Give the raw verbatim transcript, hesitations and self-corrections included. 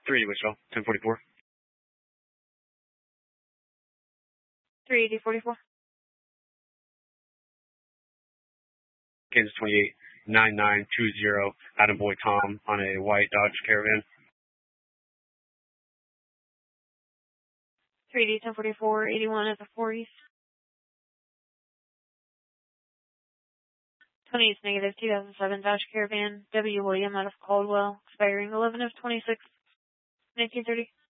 three Wichita, ten forty-four. three eighty forty-four. Kansas twenty-eight, nine nine two zero, Adam Boy Tom on a white Dodge Caravan. three eighty ten forty-four, eighty-one at the four East. twenty-eight negative, two thousand seven Dodge Caravan, W. William out of Caldwell, expiring eleven of twenty-six, nineteen thirty.